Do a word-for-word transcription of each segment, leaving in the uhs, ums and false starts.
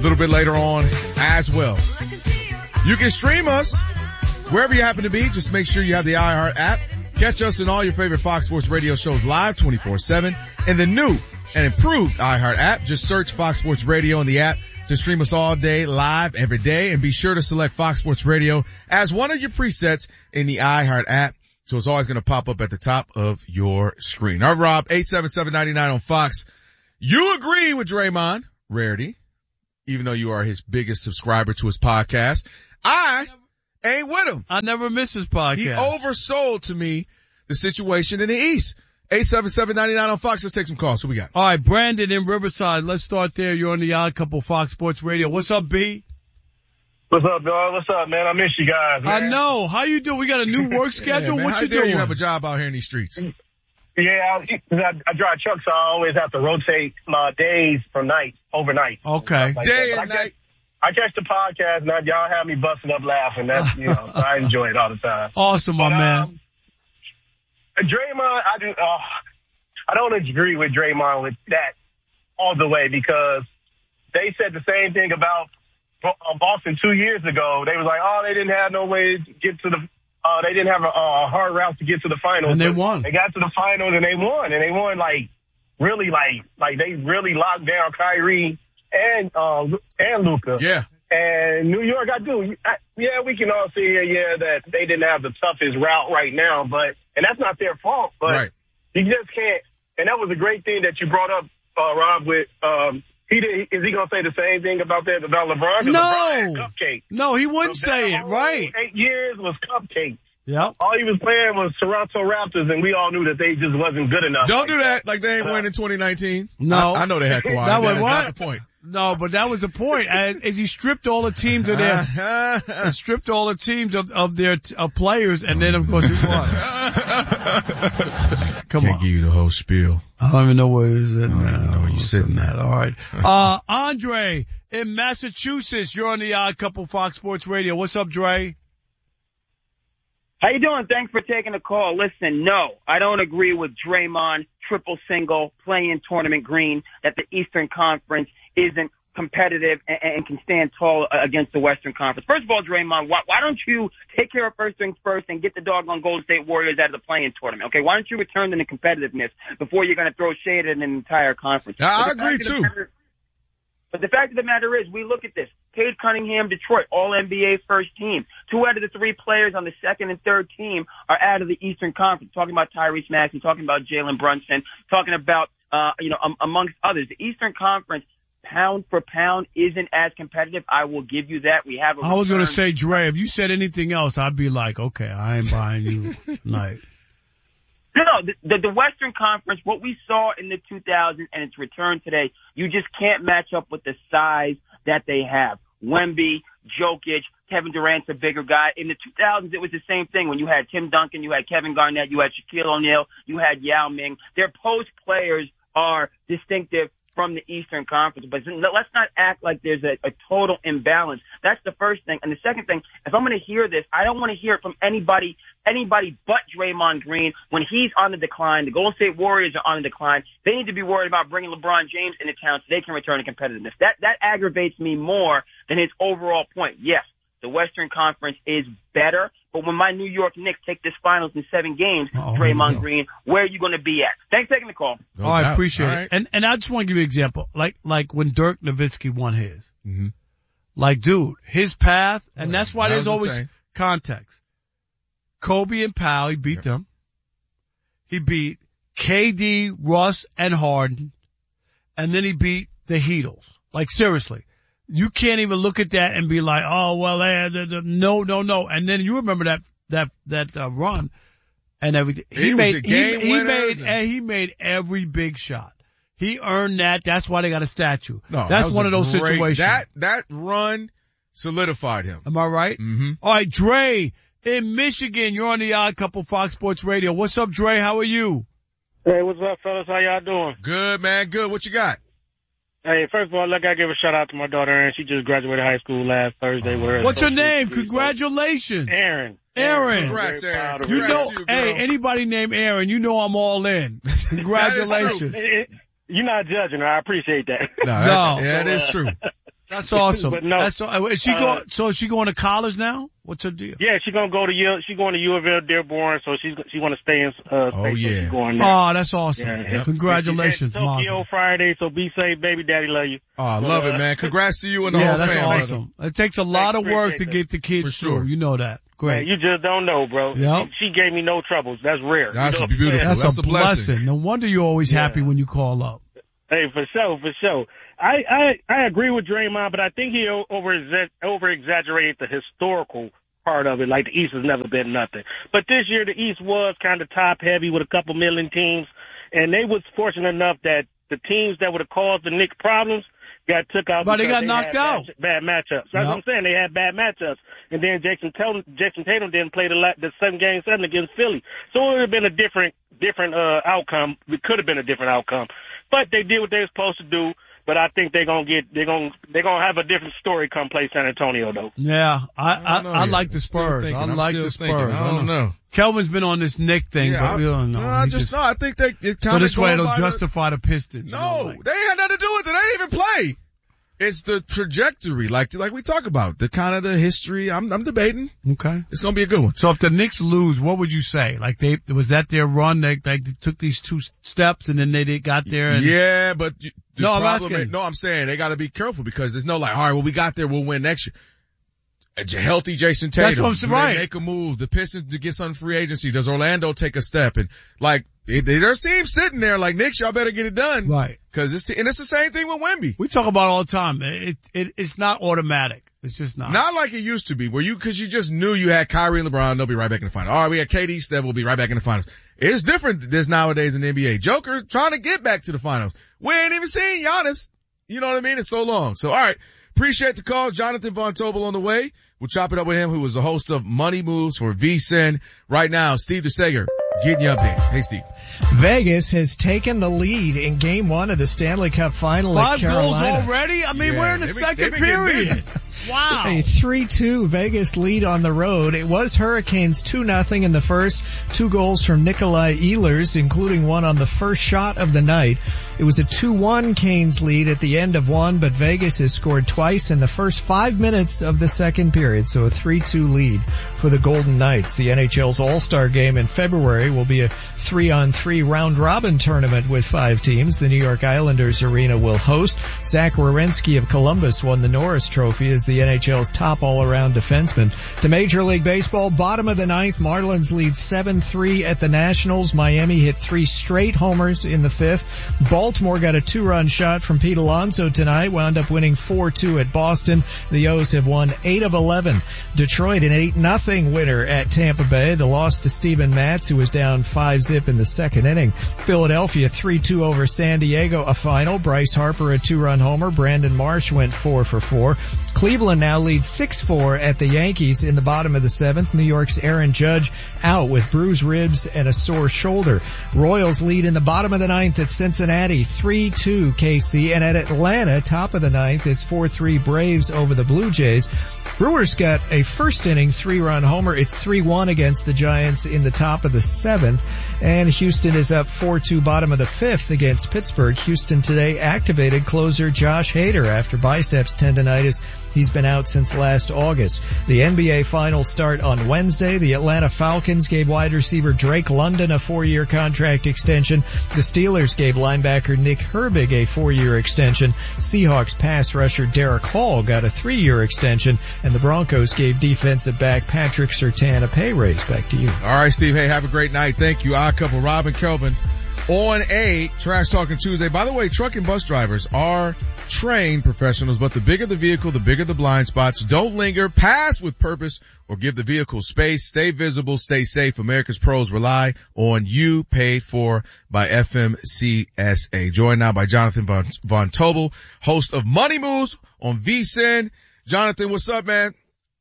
little bit later on as well. You can stream us wherever you happen to be. Just make sure you have the iHeart app. Catch us in all your favorite Fox Sports Radio shows live twenty-four seven in the new and improved iHeart app. Just search Fox Sports Radio in the app to stream us all day, live, every day. And be sure to select Fox Sports Radio as one of your presets in the iHeart app. So it's always going to pop up at the top of your screen. All right, Rob, eight seven seven nine nine on Fox. You agree with Draymond, Rarity, even though you are his biggest subscriber to his podcast. I ain't with him. I never miss his podcast. He oversold to me the situation in the East. eight seven seven nine nine on Fox. Let's take some calls. What we got? All right, Brandon in Riverside. Let's start there. You're on the Odd Couple Fox Sports Radio. What's up, B? What's up, dog? What's up, man? I miss you guys, man. I know. How you doing? We got a new work schedule. Yeah, what How you dare doing? You have a job out here in these streets. Yeah, I, I, I drive trucks, so I always have to rotate my days from night, overnight. Okay. Like Day that. and I catch, night. I catch the podcast, and I, y'all have me busting up laughing. That's, you know, so I enjoy it all the time. Awesome, my but, man. Um, Draymond, I do, uh, I don't agree with Draymond with that all the way because they said the same thing about Boston two years ago. They was like, oh, they didn't have no way to get to the, uh, they didn't have a, a hard route to get to the finals. And they won. They got to the finals and they won. And they won like, really like, like they really locked down Kyrie and, uh, and Luka. Yeah. And New York, I do. I, yeah, we can all see here, yeah, that they didn't have the toughest route right now, but, and that's not their fault, but right. You just can't. And that was a great thing that you brought up, uh, Rob, with, um, He did, is he going to say the same thing about that, about LeBron? No. LeBron had cupcake. No, he wouldn't So say that it, right. Eight years was cupcake. Yep. All he was playing was Toronto Raptors, and we all knew that they just wasn't good enough. Don't do that like they ain't win in twenty nineteen. No. I, I know they had Kawhi. That was That's what? not the point. No, but that was the point. As, as he stripped all the teams of their, he stripped all the teams of, of their t- of players, and then of course he won. Come Can't on. give you the whole spiel. I don't even know where he's at I don't now. even know where you're sitting at. All right. Uh, Andre in Massachusetts, you're on the Odd Couple Fox Sports Radio. What's up, Dre? How you doing? Thanks for taking the call. Listen, no, I don't agree with Draymond, triple single, playing tournament green, that the Eastern Conference isn't competitive and, and can stand tall against the Western Conference. First of all, Draymond, why, why don't you take care of first things first and get the doggone Golden State Warriors out of the play-in tournament, okay? Why don't you return to the competitiveness before you're going to throw shade at an entire conference? I agree, too. Matter, but the fact of the matter is, we look at this. Cade Cunningham, Detroit, all N B A first team. Two out of the three players on the second and third team are out of the Eastern Conference. Talking about Tyrese Maxey, talking about Jalen Brunson, talking about, uh, you know, um, amongst others. The Eastern Conference, pound for pound, isn't as competitive. I will give you that. We have a I was going to return. say, Dre, if you said anything else, I'd be like, okay, I ain't buying you tonight. No, no, the, the, the Western Conference, what we saw in the two thousands and its return today, you just can't match up with the size that they have. Wemby, Jokic, Kevin Durant's a bigger guy. In the two thousands, it was the same thing. When you had Tim Duncan, you had Kevin Garnett, you had Shaquille O'Neal, you had Yao Ming. Their post players are distinctive from the Eastern Conference. But let's not act like there's a, a total imbalance. That's the first thing. And the second thing, if I'm going to hear this, I don't want to hear it from anybody, anybody but Draymond Green when he's on the decline. The Golden State Warriors are on the decline. They need to be worried about bringing LeBron James into town so they can return to competitiveness. That, that aggravates me more than his overall point. Yes, the Western Conference is better, but when my New York Knicks take this finals in seven games, Oh, Draymond no. Green, where are you going to be at? Thanks for taking the call. No Oh, I doubt. appreciate All it. right. And and I just want to give you an example. Like like when Dirk Nowitzki won his. Mm-hmm. Like, dude, his path, and Right. that's why That there's was the always same. context. Kobe and Powell, he beat Yep. them. He beat K D, Russ, and Harden. And then he beat the Heatles. Like, seriously. You can't even look at that and be like, oh, well, eh, the, the, no, no, no. And then you remember that, that, that, uh, run and everything. He, He was made, the game he, he winners made, and- and he made every big shot. He earned that. That's why they got a statue. No, that That's was one a of those great- situations. That, that run solidified him. Am I right? Mm-hmm. All right, Dre in Michigan. You're on the Odd Couple Fox Sports Radio. What's up, Dre? How are you? Hey, what's up, fellas? How y'all doing? Good, man. Good. What you got? Hey, first of all, I gotta give a shout out to my daughter, Erin. She just graduated high school last Thursday with her. What's her associate's name? degree. Congratulations. Aaron. Aaron. Congrats, Very Aaron. proud of You her. Congrats know, to you, girl. hey, anybody named Aaron, you know I'm all in. Congratulations. It- it- You're not judging her. I appreciate that. No, that- No. yeah, it is true. That's awesome. But no, That's is she uh, go? So is she going to college now? What's her deal? Yeah, she's gonna go to U. She's going to U of L Dearborn, so she's she want to stay in. Uh, Oh, state, so yeah. she's going there. Oh, that's awesome. Yeah, Yep. Congratulations, She's at Tokyo Mom. Friday, so be safe, baby. Daddy love you. Oh, I But, love uh, it, man. Congrats to you and the Yeah, whole that's family. awesome. It takes a lot of work to Appreciate get the kids For sure. through. You know that. Great. Man, you just don't know, bro. Yep. She gave me no troubles. That's rare. That's you know what I'm beautiful. saying? That's, That's a, a blessing. blessing. No wonder you're always Yeah. happy when you call up. Hey, for sure, for sure. I, I, I agree with Draymond, but I think he over over exaggerated the historical part of it. Like the East has never been nothing. But this year the East was kind of top heavy with a couple million teams, and they was fortunate enough that the teams that would have caused the Knicks problems got took out. But they because got knocked had out. Bad, bad matchups. That's Yep. what I'm saying. They had bad matchups, and then Jason Tatum, Jason Tatum didn't play the la- the seven game seven against Philly, so it would have been a different different uh, outcome. It could have been a different outcome, but they did what they were supposed to do. But I think they're gonna get they're gonna they're gonna have a different story come play San Antonio though. Yeah, I I, I, don't know I yet. like the I'm still Spurs. thinking. I I'm like still the thinking. Spurs. I don't know. Kelvin's been on this Nick thing, Yeah, but I, we don't know. no, I He just, no, I think they it so kind this of way going it'll by the- justify the Pistons. you know, No, like- they had nothing to do with it. They didn't even play. It's the trajectory, like like we talk about, the kind of the history. I'm I'm debating. Okay. It's gonna be a good one. So if the Knicks lose, what would you say? Like they, was that their run? They, they took these two steps and then they, they got there and. Yeah, but you- the No, I'm problem asking. is, no, I'm saying they got to be careful because there's no like, all right, well we got there, we'll win next year. A healthy Jason Tatum. That's what I'm saying, Do they right. Make a move. The Pistons to get some free agency. Does Orlando take a step? And like, it, there's teams sitting there like, Knicks, y'all better get it done. Right. Cause it's, t- and it's the same thing with Wemby. We talk about it all the time. It, it, it's not automatic. It's just not. Not like it used to be, where you, cause you just knew you had Kyrie and LeBron, they'll be right back in the finals. All right, we had K D, Steph, we'll be right back in the finals. It's different this nowadays in the N B A. Joker trying to get back to the finals. We ain't even seen Giannis. You know what I mean? It's so long. So, all right. Appreciate the call. Jonathan Von Tobel on the way. We'll chop it up with him, who was the host of Money Moves for V S I N. Right now, Steve DeSager getting you updated. Hey, Steve. Vegas has taken the lead in game one of the Stanley Cup final at Five goals Carolina. already? I mean, Yeah, we're in the they've been- second they've been getting period. Wow. A three two Vegas lead on the road. It was Hurricanes two nothing in the first. Two goals from Nikolai Ehlers, including one on the first shot of the night. It was a two one Canes lead at the end of one, but Vegas has scored twice in the first five minutes of the second period, so a three two lead for the Golden Knights. The N H L's All-Star Game in February will be a three on three round-robin tournament with five teams. The New York Islanders arena will host. Zach Werenski of Columbus won the Norris Trophy as the N H L's top all-around defenseman. To Major League Baseball, bottom of the ninth, Marlins lead seven three at the Nationals. Miami hit three straight homers in the fifth. Baltimore got a two-run shot from Pete Alonso tonight, wound up winning four two at Boston. The O's have won eight of eleven. Detroit an eight nothing winner at Tampa Bay. The loss to Steven Matz, who was down five zip in the second inning. Philadelphia three two over San Diego, a final. Bryce Harper a two-run homer. Brandon Marsh went four for four. Cleveland now leads six four at the Yankees in the bottom of the seventh. New York's Aaron Judge out with bruised ribs and a sore shoulder. Royals lead in the bottom of the ninth at Cincinnati, three two K C. And at Atlanta, top of the ninth, it's four three Braves over the Blue Jays. Brewers got a first inning three-run homer. It's three one against the Giants in the top of the seventh. And Houston is up four two bottom of the fifth against Pittsburgh. Houston today activated closer Josh Hader after biceps tendonitis. He's been out since last August. The N B A Finals start on Wednesday. The Atlanta Falcons gave wide receiver Drake London a four-year contract extension. The Steelers gave linebacker Nick Herbig a four-year extension. Seahawks pass rusher Derek Hall got a three-year extension. And the Broncos gave defensive back Patrick Surtain a pay raise. Back to you. All right, Steve. Hey, have a great night. Thank you. Odd Couple, Rob and Kelvin on a Trash Talking Tuesday. By the way, truck and bus drivers are trained professionals, but the bigger the vehicle, the bigger the blind spots. Don't linger, pass with purpose, or give the vehicle space. Stay visible, stay safe. America's pros rely on you, paid for by F M C S A. Joined now by Jonathan Von, Von Tobel, host of Money Moves on V S I N. Jonathan, what's up, man?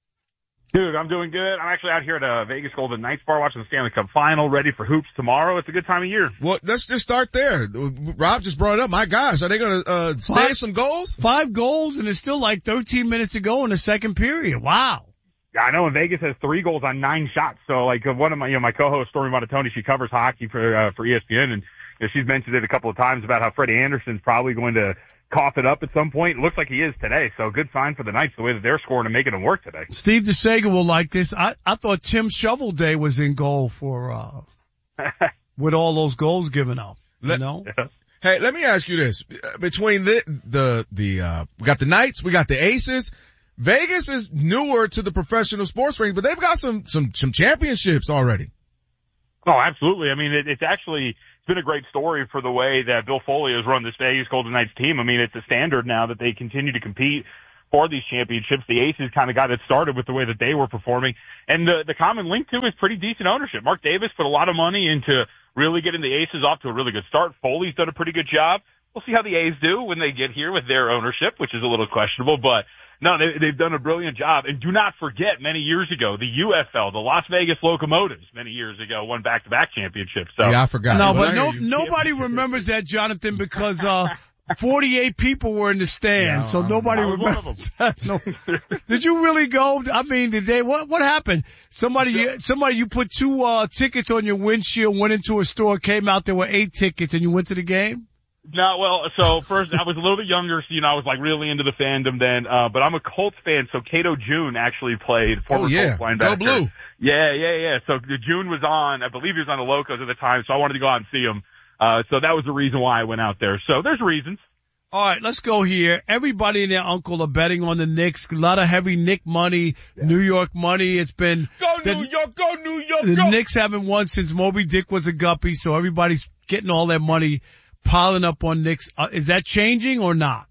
Dude, I'm doing good. I'm actually out here at uh, Vegas Golden Knights bar watching the Stanley Cup Final, ready for hoops tomorrow. It's a good time of year. Well, let's just start there. Rob just brought it up. My gosh, are they going to uh save some goals? Five goals and it's still like thirteen minutes to go in the second period. Wow. Yeah, I know. And Vegas has three goals on nine shots. So, like, one of my, you know, my co-host Stormy Montatoni, she covers hockey for uh, for E S P N, and you know, she's mentioned it a couple of times about how Freddie Anderson's probably going to cough it up at some point. It looks like he is today, so good sign for the Knights the way that they're scoring and making them work today. Steve DeSager will like this. I, I thought Tim Shovelday was in goal for, uh, with all those goals given up, you know? Yeah. Hey, let me ask you this. Between the, the, the, uh, we got the Knights, we got the Aces. Vegas is newer to the professional sports ring, but they've got some, some, some championships already. Oh, absolutely. I mean, it, it's actually, it's been a great story for the way that Bill Foley has run this Vegas Golden Knights team. I mean, it's a standard now that they continue to compete for these championships. The Aces kind of got it started with the way that they were performing. And the, the common link too is pretty decent ownership. Mark Davis put a lot of money into really getting the Aces off to a really good start. Foley's done a pretty good job. We'll see how the A's do when they get here with their ownership, which is a little questionable, but no, they, they've done a brilliant job. And do not forget, many years ago, the U F L, the Las Vegas Locomotives, many years ago, won back-to-back championships. So, yeah, I forgot. No, Well, but no, you- nobody remembers that, Jonathan, because, uh, forty-eight people were in the stand, Yeah, so I- nobody I was one of remembers that. No. Did you really go? I mean, did they, what, what happened? Somebody, somebody, you put two, uh, tickets on your windshield, went into a store, came out, there were eight tickets, and you went to the game? No, well, so first, I was a little bit younger, so, you know, I was like really into the fandom then, uh, but I'm a Colts fan, so Cato June actually played, former Oh, yeah. Colts Go linebacker. Blue. Yeah, yeah, yeah. So June was on, I believe he was on the Locos at the time, so I wanted to go out and see him. Uh, so that was the reason why I went out there. So there's reasons. All right, let's go here. Everybody and their uncle are betting on the Knicks. A lot of heavy Knick money, yeah. New York money. It's been Go the, New York, go New York, the go. Knicks haven't won since Moby Dick was a guppy, so everybody's getting all their money piling up on Knicks. Uh, is that changing or not?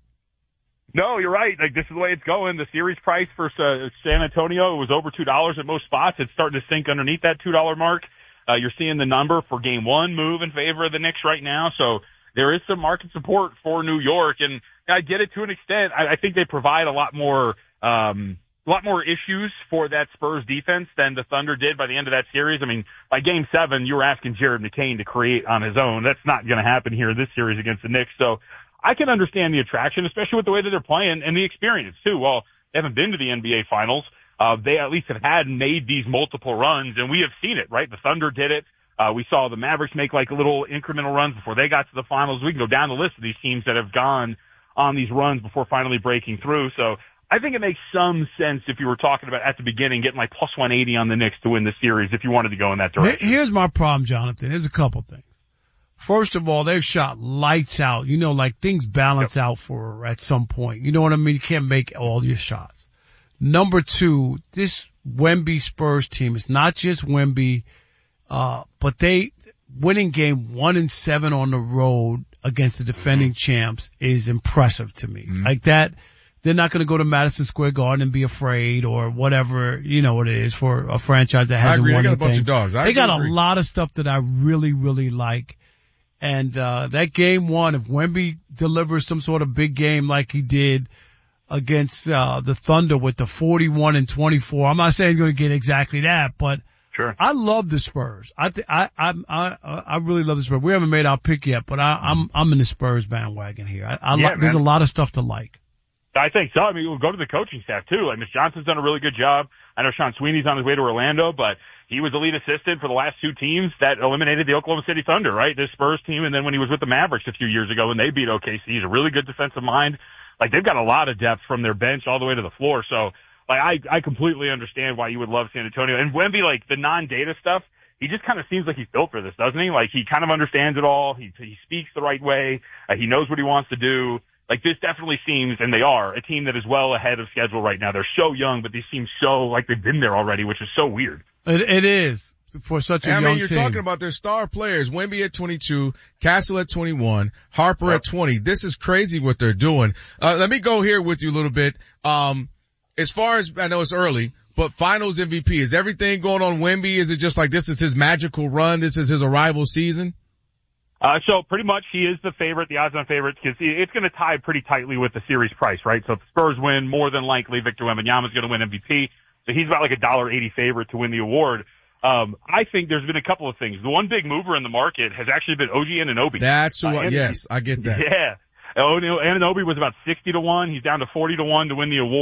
No, you're right. Like, this is the way it's going. The series price for uh, San Antonio was over two dollars at most spots. It's starting to sink underneath that two dollar mark. Uh, you're seeing the number for game one move in favor of the Knicks right now. So there is some market support for New York, and I get it to an extent. I, I think they provide a lot more, um, a lot more issues for that Spurs defense than the Thunder did by the end of that series. I mean, by game seven, you were asking Jared McCain to create on his own. That's not going to happen here this series against the Knicks. So I can understand the attraction, especially with the way that they're playing and the experience too. Well, they haven't been to the N B A finals. Uh, they at least have had made these multiple runs, and we have seen it, right? The Thunder did it. Uh, we saw the Mavericks make like little incremental runs before they got to the finals. We can go down the list of these teams that have gone on these runs before finally breaking through. So I think it makes some sense if you were talking about at the beginning getting like plus one eighty on the Knicks to win the series if you wanted to go in that direction. Here's my problem, Jonathan. There's a couple things. First of all, they've shot lights out. You know, like things balance yep. out for at some point. You know what I mean? You can't make all your shots. Number two, this Wemby Spurs team is not just Wemby, uh, but they winning game one and seven on the road against the defending mm-hmm. champs is impressive to me. Mm-hmm. Like that, they're not going to go to Madison Square Garden and be afraid or whatever, you know what it is for a franchise that hasn't won anything. They got a bunch of dogs. I they got agree. a lot of stuff that I really, really like. And, uh, that game one, if Wemby delivers some sort of big game like he did against, uh, the Thunder with the forty-one and twenty-four, I'm not saying he's going to get exactly that, but sure. I love the Spurs. I, th- I, I, I, I really love the Spurs. We haven't made our pick yet, but I, I'm, I'm in the Spurs bandwagon here. I, I yeah, like, there's a lot of stuff to like. I think so. I mean, we'll go to the coaching staff too. Like, Miss Johnson's done a really good job. I know Sean Sweeney's on his way to Orlando, but he was the lead assistant for the last two teams that eliminated the Oklahoma City Thunder, right? This Spurs team, and then when he was with the Mavericks a few years ago when they beat O K C, he's a really good defensive mind. Like, they've got a lot of depth from their bench all the way to the floor. So, like, I, I completely understand why you would love San Antonio. And Wemby, like, the non-data stuff, he just kind of seems like he's built for this, doesn't he? Like, he kind of understands it all. He, he speaks the right way. Uh, he knows what he wants to do. Like, this definitely seems, and they are, a team that is well ahead of schedule right now. They're so young, but they seem so like they've been there already, which is so weird. It, it is for such a I young mean, you're team. talking about their star players. Wemby at twenty-two, Castle at twenty-one, Harper yep. at twenty. This is crazy what they're doing. Uh, let me go here with you a little bit. Um, as far as, I know it's early, but finals M V P, is everything going on Wemby? Is it just like this is his magical run? This is his arrival season? Uh, so pretty much he is the favorite, the odds-on favorite, because it's going to tie pretty tightly with the series price, right? So if the Spurs win, more than likely Victor Wembanyama is going to win M V P. So he's about like a one dollar eighty favorite to win the award. Um, I think there's been a couple of things. The one big mover in the market has actually been O G Anunoby. That's who, uh, I, yes, I get that. Yeah. Anunoby was about sixty to one. He's down to forty to one to win the award.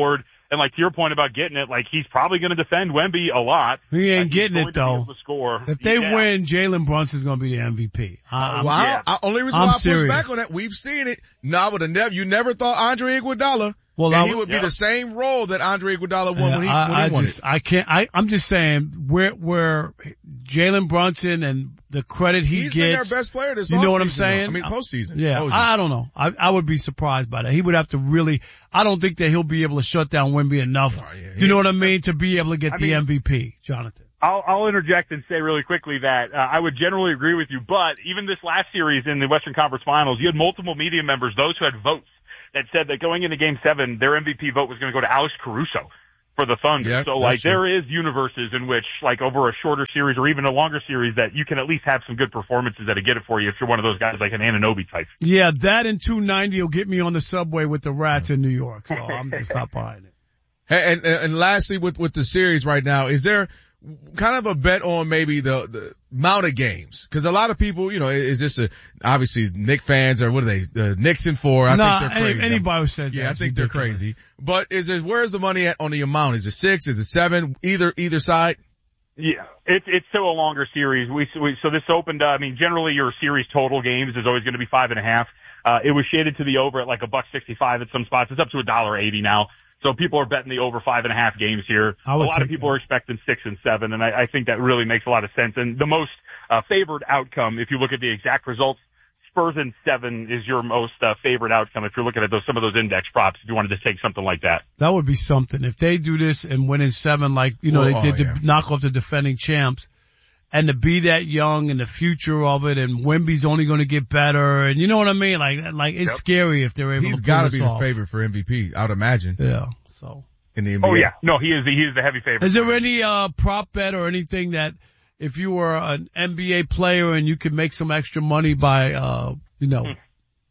And like to your point about getting it, like he's probably going to defend Wemby a lot. He ain't getting it though. Score. If they yeah. win, Jalen Brunson's going to be the M V P. Uh, well, yeah. I, I, only reason I'm why I serious. push back on that, we've seen it. No, but never, you never thought Andre Iguodala. Well, and I, he would yeah. be the same role that Andre Iguodala won yeah, when he, I, when he I won just, it. I can't. I, I'm just saying where where Jalen Brunson and the credit he He's gets. He's been their best player this. You know what I'm season, saying? Though. I mean, postseason. Yeah, postseason. I, I don't know. I, I would be surprised by that. He would have to really. I don't think that he'll be able to shut down Wemby enough. Oh, yeah, you know what I mean? To be able to get I the mean, M V P, Jonathan. I'll, I'll interject and say really quickly that uh, I would generally agree with you, but even this last series in the Western Conference Finals, you had multiple media members, those who had votes, that said that going into Game seven, their M V P vote was going to go to Alex Caruso for the Thunder. Yeah, so, like, true. there is universes in which, like, over a shorter series or even a longer series that you can at least have some good performances that'll get it for you if you're one of those guys like an Anunoby type. Yeah, that and two ninety will get me on the subway with the Rats in New York, so I'm just not buying it. Hey, and, and lastly, with, with the series right now, is there kind of a bet on maybe the, the amount of games? Cause a lot of people, you know, is this a, obviously Knicks fans or what are they, uh, Knicks in four? I nah, think they're crazy. Any, anybody who said yeah, that I think ridiculous. they're crazy. But is it, where's the money at on the amount? Is it six? Is it seven? Either, either side? Yeah, it's it's still a longer series. We, we so this opened. Uh, I mean, generally your series total games is always going to be five and a half. Uh, it was shaded to the over at like a buck sixty-five at some spots. It's up to a dollar eighty now. So people are betting the over five and a half games here. A lot of people that. are expecting six and seven, and I, I think that really makes a lot of sense. And the most uh, favored outcome, if you look at the exact results, Spurs in seven is your most uh, favorite outcome. If you're looking at those some of those index props, if you wanted to take something like that, that would be something. If they do this and win in seven, like you know well, they did oh, yeah. to knock off the defending champs, and to be that young and the future of it, and Wemby's only going to get better, and you know what I mean? Like, like it's yep. scary if they're able He's to pull gotta this be off. the favorite for M V P, I would imagine. Yeah. So. In the N B A. Oh yeah, no, he is the, he is the heavy favorite. Is there any uh prop bet or anything that if you were an N B A player and you could make some extra money by uh you know? Hmm.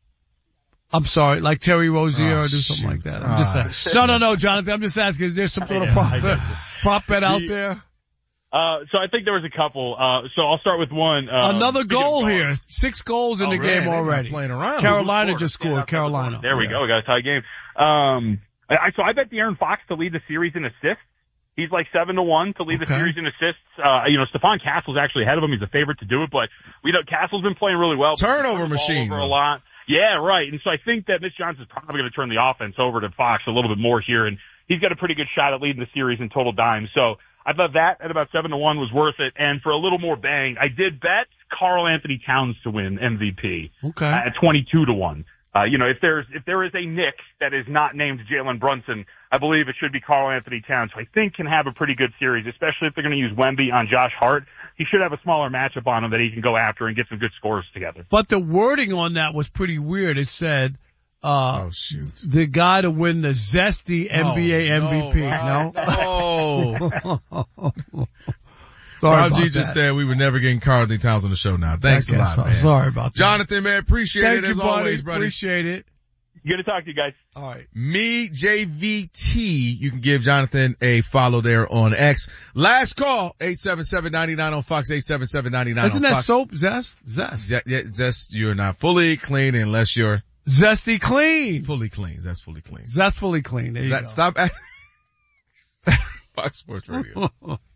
I'm sorry, like Terry Rozier oh, or do something shoot. like that. I'm just oh, saying. No, no, no, Jonathan. I'm just asking. Is there some sort of prop bet, prop bet out there? Uh, so I think there was a couple. Uh, so I'll start with one. Uh, Another goal here. Six goals in oh, the man, game already. Playing around. Carolina just scored. Yeah, Carolina. There we yeah. go. We got a tie game. Um, I, so I bet De'Aaron Fox to lead the series in assists. He's like seven to one to lead okay. the series in assists. Uh, you know, Stephon Castle's actually ahead of him. He's a favorite to do it, but we know Castle's been playing really well. Turnover machine. Over a lot. Yeah, right. And so I think that Mitch Johnson's probably going to turn the offense over to Fox a little bit more here, and he's got a pretty good shot at leading the series in total dimes. So I thought that at about seven to one was worth it. And for a little more bang, I did bet Karl Anthony Towns to win M V P. Okay. Uh, at twenty-two to one. Uh, you know, if there's, if there is a Knick that is not named Jalen Brunson, I believe it should be Karl Anthony Towns, who I think can have a pretty good series, especially if they're going to use Wemby on Josh Hart. He should have a smaller matchup on him that he can go after and get some good scores together. But the wording on that was pretty weird. It said, uh, oh, shoot. the guy to win the zesty N B A oh, M V P. No? No? Oh. Sorry Rob G just said we were never getting Karl Anthony Towns on the show now. Thanks a lot, so. man. Sorry about that. Jonathan, man, appreciate Thank it you, as buddy. always, buddy. Appreciate it. Good to talk to you guys. All right. Me, J V T. You can give Jonathan a follow there on X. Last call, eight seven seven, nine nine on Fox, eight seven seven, nine nine Isn't on that Fox. soap? Zest? Zest. Z- yeah, Zest, you're not fully clean unless you're Zesty clean. fully clean. That's fully clean. Zestfully clean. There you That, go. stop at Fox Sports Radio.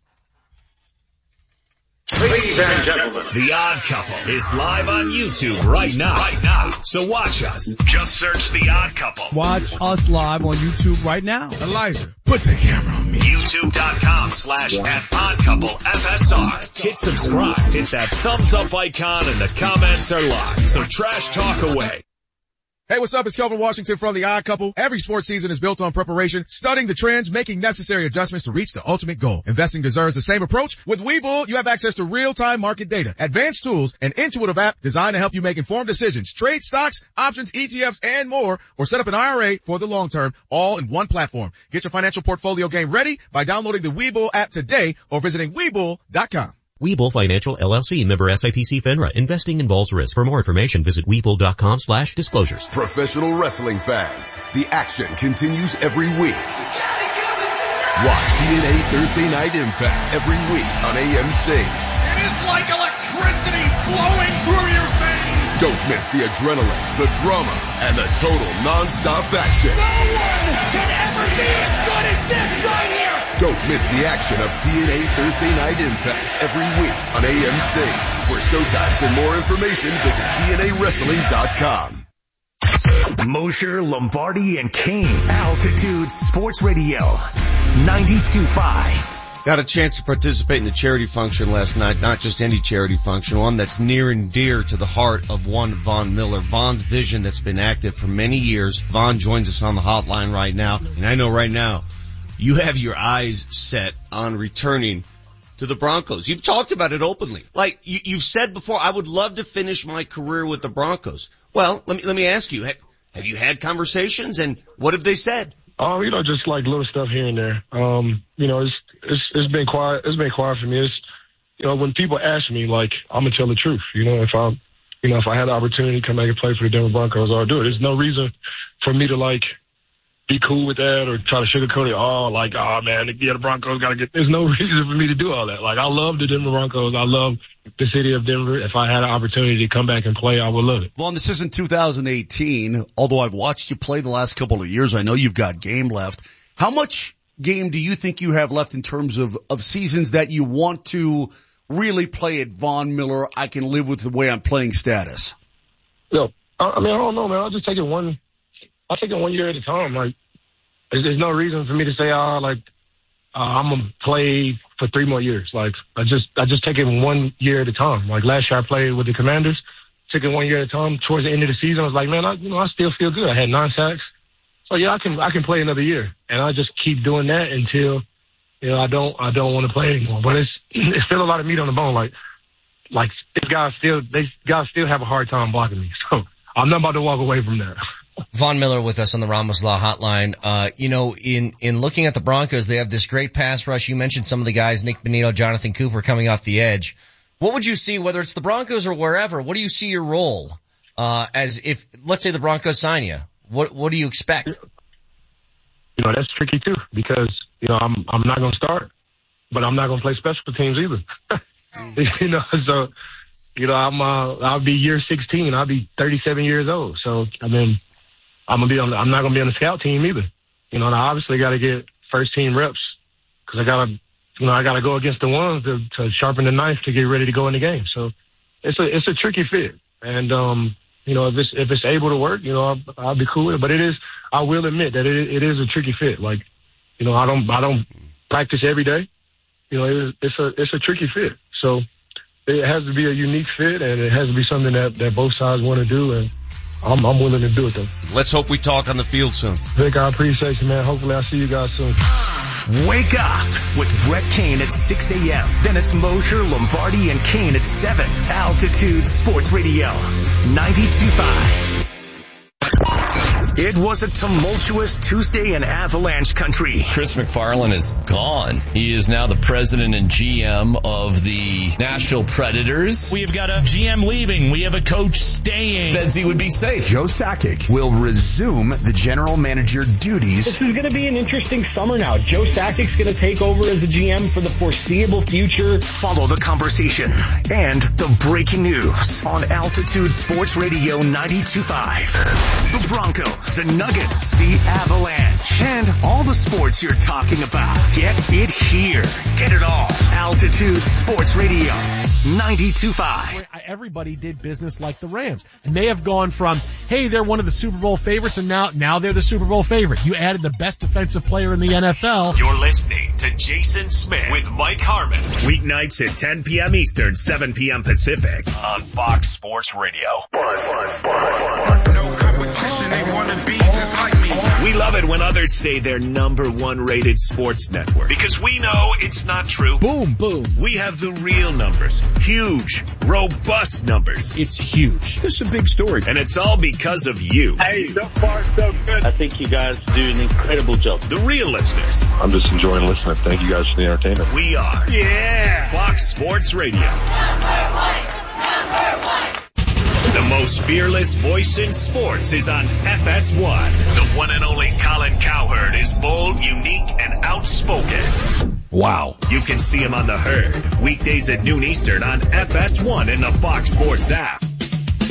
Ladies and gentlemen, The Odd Couple is live on YouTube right now. Right now. So watch us. Just search The Odd Couple. Watch us live on YouTube right now. Elijah, put the camera on me. YouTube.com slash at Odd Couple F S R. Hit subscribe. Hit that thumbs up icon and the comments are live. So trash talk away. Hey, what's up? It's Kelvin Washington from The Odd Couple. Every sports season is built on preparation, studying the trends, making necessary adjustments to reach the ultimate goal. Investing deserves the same approach. With Webull, you have access to real-time market data, advanced tools, an intuitive app designed to help you make informed decisions, trade stocks, options, E T Fs, and more, or set up an I R A for the long term, all in one platform. Get your financial portfolio game ready by downloading the Webull app today or visiting Webull dot com. Webull Financial L L C, member S I P C FINRA. Investing involves risk. For more information, visit Webull.com slash disclosures. Professional wrestling fans, the action continues every week. Watch T N A Thursday Night Impact every week on A M C. It is like electricity flowing through your veins. Don't miss the adrenaline, the drama, and the total non-stop action. No one can ever be as good as Don't miss the action of T N A Thursday Night Impact every week on A M C. For showtimes and more information, visit T N A wrestling dot com. Mosher, Lombardi, and Kane. Altitude Sports Radio. ninety-two point five. Got a chance to participate in the charity function last night, not just any charity function, one that's near and dear to the heart of one Von Miller. Von's vision that's been active for many years. Von joins us on the hotline right now, and I know right now you have your eyes set on returning to the Broncos. You've talked about it openly. Like you, you've said before, I would love to finish my career with the Broncos. Well, let me let me ask you, have, have you had conversations, and what have they said? Oh, you know, just like little stuff here and there. Um, you know, it's, it's, it's been quiet. It's been quiet for me. It's, you know, when people ask me, like, I'm going to tell the truth. You know, if I, you know, if I had the opportunity to come back and play for the Denver Broncos, I'll do it. There's no reason for me to, like, be cool with that or try to sugarcoat it. Oh, like, oh, man, yeah, the Broncos got to get, there's no reason for me to do all that. Like, I love the Denver Broncos. I love the city of Denver. If I had an opportunity to come back and play, I would love it. Vaughn, this isn't two thousand eighteen. Although I've watched you play the last couple of years, I know you've got game left. How much game do you think you have left in terms of, of seasons that you want to really play at Von Miller, I can live with the way I'm playing status? No, I mean, I don't know, man. I'll just take it one, I'll take it one year at a time. Like, there's, there's no reason for me to say, oh, like, uh, I'm going to play for three more years. Like, I just, I just take it one year at a time. Like last year I played with the Commanders, took it one year at a time. Towards the end of the season, I was like, man, I, you know, I still feel good. I had nine sacks. So yeah, I can, I can play another year, and I just keep doing that until, you know, I don't, I don't want to play anymore. But it's, it's still a lot of meat on the bone. Like, like these guys still, they guys still have a hard time blocking me. So I'm not about to walk away from that. Von Miller with us on the Ramos Law Hotline. Uh, you know, in, in looking at the Broncos, they have this great pass rush. You mentioned some of the guys, Nick Bonito, Jonathan Cooper coming off the edge. What would you see, whether it's the Broncos or wherever, what do you see your role, uh, as if, let's say the Broncos sign you? What, what do you expect? You know, that's tricky too, because, you know, I'm, I'm not going to start, but I'm not going to play special teams either. You know, so, you know, I'm, uh, I'll be year sixteen. I'll be thirty-seven years old. So, I mean, I'm gonna be on. The, I'm not gonna be on the scout team either. You know, and I obviously got to get first team reps because I gotta, you know, I gotta go against the ones to, to sharpen the knife to get ready to go in the game. So it's a it's a tricky fit, and um, you know, if it's if it's able to work, you know, I'll, I'll be cool with it. But it is, I will admit that it it is a tricky fit. Like, you know, I don't I don't practice every day. You know, it is, it's a it's a tricky fit. So it has to be a unique fit, and it has to be something that that both sides want to do, and I'm, I'm willing to do it, though. Let's hope we talk on the field soon. Vic, I appreciate you, man. Hopefully I'll see you guys soon. Wake up with Brett Kane at six a.m. Then it's Mosher, Lombardi, and Kane at seven. Altitude Sports Radio, ninety-two point five. It was a tumultuous Tuesday in Avalanche country. Chris McFarland is gone. He is now the president and G M of the Nashville Predators. We've got a G M leaving. We have a coach staying. Benzie would be safe. Joe Sakic will resume the general manager duties. This is going to be an interesting summer now. Joe Sakic's going to take over as the G M for the foreseeable future. Follow the conversation and the breaking news on Altitude Sports Radio ninety-two point five. The Broncos, the Nuggets, the Avalanche, and all the sports you're talking about. Get it here. Get it all. Altitude Sports Radio ninety-two point five. Everybody did business like the Rams, and they have gone from, hey, they're one of the Super Bowl favorites, and now now they're the Super Bowl favorite. You added the best defensive player in the N F L. You're listening to Jason Smith with Mike Harmon. Weeknights at ten p.m. Eastern, seven p.m. Pacific on Fox Sports Radio. No competition, they want to be just like me. We love it when others say they're number one rated sports network, because we know it's not true. Boom, boom. We have the real numbers. Huge, robust numbers. It's huge. This is a big story. And it's all because of you. Hey, so far so good. I think you guys do an incredible job. The real listeners. I'm just enjoying listening. Thank you guys for the entertainment. We are. Yeah. Fox Sports Radio. Number one. Number one. The most fearless voice in sports is on F S one. The one and only Colin Cowherd is bold, unique, and outspoken. Wow. You can see him on The Herd, weekdays at noon Eastern on F S one and the Fox Sports app.